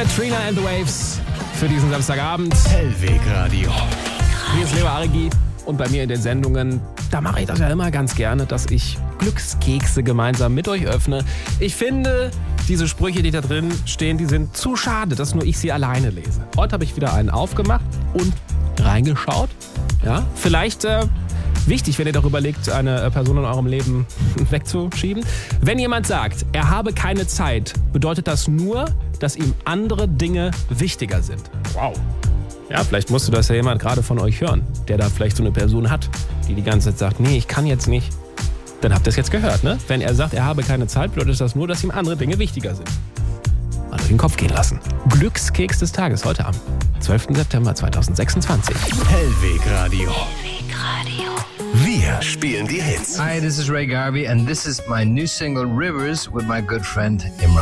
Trina and the Waves für diesen Samstagabend. Hellwegradio. Hier ist Leo Arigi und bei mir in den Sendungen, da mache ich das ja immer ganz gerne, dass ich Glückskekse gemeinsam mit euch öffne. Ich finde, diese Sprüche, die da drin stehen, die sind zu schade, dass nur ich sie alleine lese. Heute habe ich wieder einen aufgemacht und reingeschaut. Ja, vielleicht wichtig, wenn ihr doch überlegt, eine Person in eurem Leben wegzuschieben. Wenn jemand sagt, er habe keine Zeit, bedeutet das nur, dass ihm andere Dinge wichtiger sind. Wow. Ja, vielleicht musste das ja jemand gerade von euch hören, der da vielleicht so eine Person hat, die ganze Zeit sagt, nee, ich kann jetzt nicht. Dann habt ihr es jetzt gehört, ne? Wenn er sagt, er habe keine Zeit, bedeutet das nur, dass ihm andere Dinge wichtiger sind. Mal durch den Kopf gehen lassen. Glückskeks des Tages heute am 12. September 2026. Hellwegradio. Wir spielen die Hits. Hi, this is Ray Garvey and this is my new single Rivers with my good friend Imran.